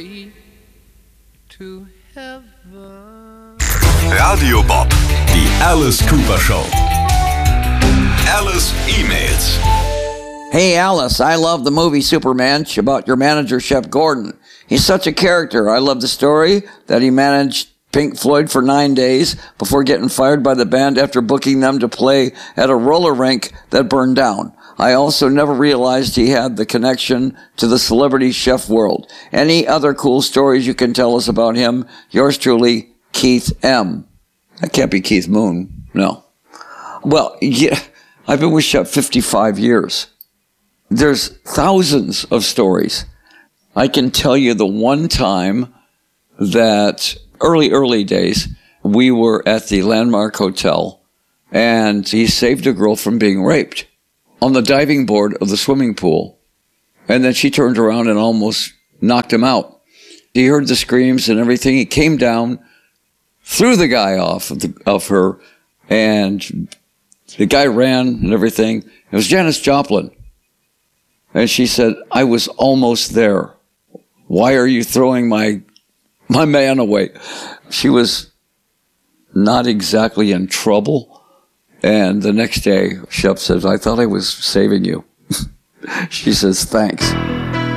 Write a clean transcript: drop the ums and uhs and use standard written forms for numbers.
way to heaven. Radio Bob, die Alice Cooper Show. Alice emails. Hey Alice, I love the movie Superman about your manager, Chef Gordon. He's such a character. I love the story that he managed Pink Floyd for 9 days before getting fired by the band after booking them to play at a roller rink that burned down. I also never realized he had the connection to the celebrity chef world. Any other cool stories you can tell us about him? Yours truly, Keith M. That can't be Keith Moon. No. Well, yeah, I've been with Chef 55 years. There's thousands of stories. I can tell you the one time that early days, we were at the Landmark Hotel and he saved a girl from being raped on the diving board of the swimming pool. And then she turned around and almost knocked him out. He heard the screams and everything. He came down, threw the guy off of her, and the guy ran and everything. It was Janis Joplin. And she said, I was almost there. Why are you throwing my man away? She was not exactly in trouble. And the next day, Chef says, I thought I was saving you. She says, thanks.